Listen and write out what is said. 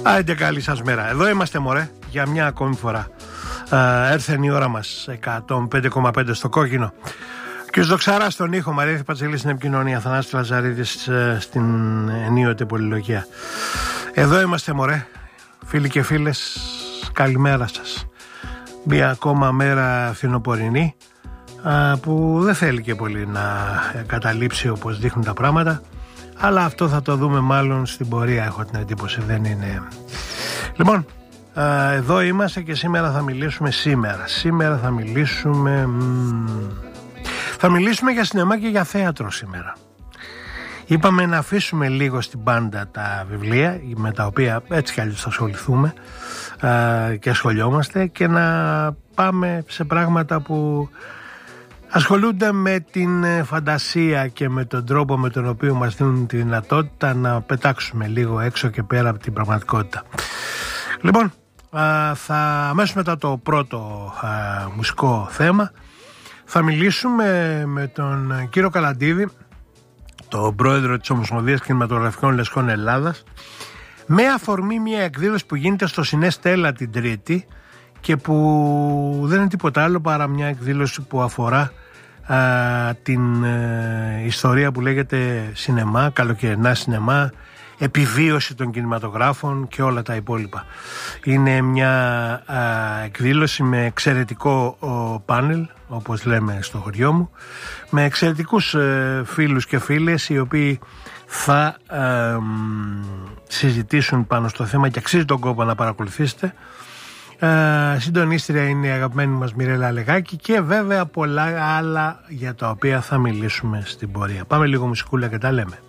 Άντε καλή σας μέρα. Εδώ είμαστε μωρέ για μια ακόμη φορά. Έρθεν η ώρα μας. 105,5 στο κόκκινο. Και ο Δοξαράς στον ήχο, Μαρία Πατσελή στην επικοινωνία, Θανάσης Λαζαρίδης στην ενίοτε πολυλογία. Εδώ είμαστε μωρέ, φίλοι και φίλες, καλημέρα σας. Μια ακόμα μέρα φθινοπορεινή που δεν θέλει και πολύ να καταλήψει όπως δείχνουν τα πράγματα, αλλά αυτό θα το δούμε μάλλον στην πορεία, έχω την εντύπωση, δεν είναι. Λοιπόν, εδώ είμαστε και σήμερα θα μιλήσουμε θα μιλήσουμε για σινεμά και για θέατρο σήμερα. Είπαμε να αφήσουμε λίγο στην πάντα τα βιβλία με τα οποία έτσι κι αλλιώς θα ασχοληθούμε και ασχολιόμαστε, και να πάμε σε πράγματα που ασχολούνται με την φαντασία και με τον τρόπο με τον οποίο μας δίνουν τη δυνατότητα να πετάξουμε λίγο έξω και πέρα από την πραγματικότητα. Λοιπόν, αμέσως μετά το πρώτο μουσικό θέμα θα μιλήσουμε με τον κύριο Καλαντίδη, τον πρόεδρο της Ομοσπονδίας Κινηματογραφικών Λεσχών Ελλάδας, με αφορμή μια εκδήλωση που γίνεται στο Σινέ Στέλλα την Τρίτη και που δεν είναι τίποτα άλλο παρά μια εκδήλωση που αφορά την ιστορία που λέγεται σινεμά, καλοκαιρινά σινεμά, επιβίωση των κινηματογράφων και όλα τα υπόλοιπα. Είναι μια εκδήλωση με εξαιρετικό πάνελ, όπως λέμε στο χωριό μου, με εξαιρετικούς φίλους και φίλες οι οποίοι θα συζητήσουν πάνω στο θέμα και αξίζει τον κόπο να παρακολουθήσετε. Συντονίστρια είναι η αγαπημένη μας Μιρέλα Αλεγάκη και βέβαια πολλά άλλα για τα οποία θα μιλήσουμε στην πορεία. Πάμε λίγο μουσικούλα και τα λέμε.